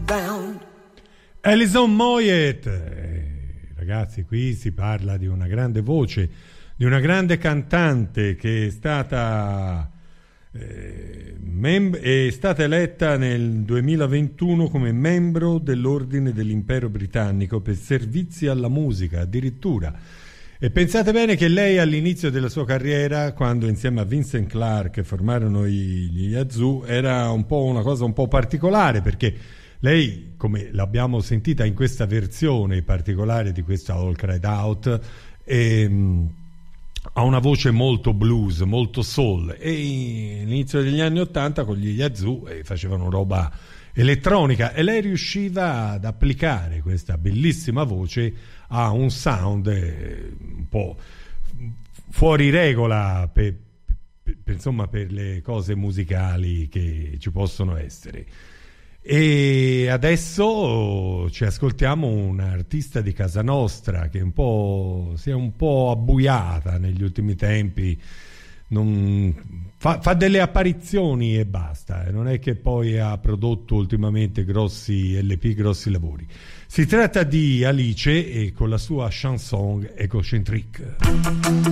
Alison Moyet. Ragazzi, qui si parla di una grande voce, di una grande cantante che è stata eletta nel 2021 come membro dell'Ordine dell'Impero Britannico per servizi alla musica, addirittura. E pensate bene che lei all'inizio della sua carriera, quando insieme a Vincent Clarke formarono gli Yazoo, era un po' una cosa un po' particolare, perché lei, come l'abbiamo sentita in questa versione particolare di questa All Cried Out, ha una voce molto blues, molto soul, e all'inizio degli anni '80 con gli Yazoo facevano roba elettronica, e lei riusciva ad applicare questa bellissima voce a un sound un po' fuori regola insomma, per le cose musicali che ci possono essere. E adesso ci ascoltiamo un'artista di casa nostra che si è un po' abbuiata negli ultimi tempi, fa delle apparizioni e basta, non è che poi ha prodotto ultimamente grossi LP, grossi lavori. Si tratta di Alice e con la sua chanson Egocentrique.